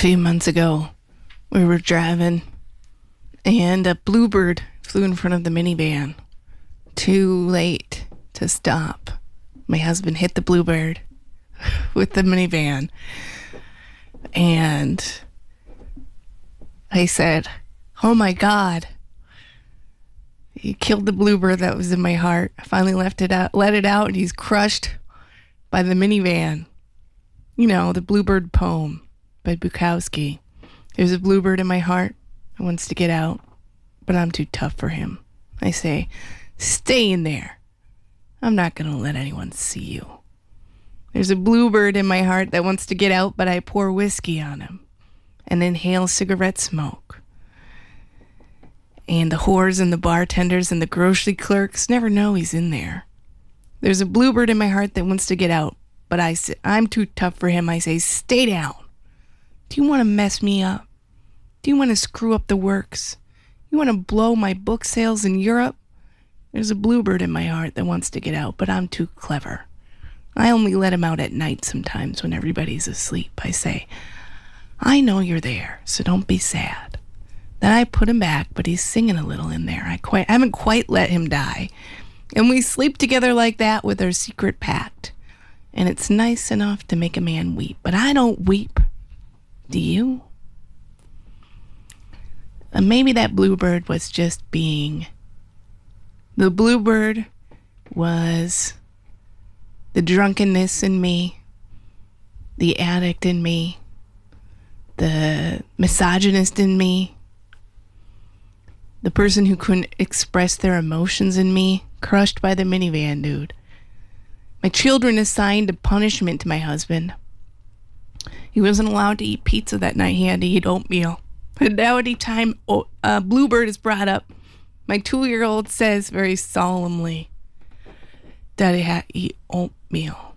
few months ago, we were driving, and a bluebird flew in front of the minivan. Too late to stop. My husband hit the bluebird with the minivan, and I said, "Oh my God, he killed the bluebird that was in my heart." I finally let it out, and he's crushed by the minivan. You know, the Bluebird poem by Bukowski. There's a bluebird in my heart that wants to get out, but I'm too tough for him. I say, "Stay in there. I'm not going to let anyone see you." There's a bluebird in my heart that wants to get out, but I pour whiskey on him and inhale cigarette smoke. And the whores and the bartenders and the grocery clerks never know he's in there. There's a bluebird in my heart that wants to get out, but I'm too tough for him. I say, "Stay down. Do you want to mess me up? Do you want to screw up the works? You want to blow my book sales in Europe?" There's a bluebird in my heart that wants to get out, but I'm too clever. I only let him out at night sometimes when everybody's asleep. I say, "I know you're there, so don't be sad." Then I put him back, but he's singing a little in there. I haven't quite let him die. And we sleep together like that with our secret pact. And it's nice enough to make a man weep. But I don't weep. Do you? Maybe that bluebird was just being. The bluebird was the drunkenness in me, the addict in me, the misogynist in me, the person who couldn't express their emotions in me, crushed by the minivan dude. My children assigned a punishment to my husband. He wasn't allowed to eat pizza that night. He had to eat oatmeal. And now anytime bluebird is brought up, my 2-year-old says very solemnly, "Daddy had to eat oatmeal."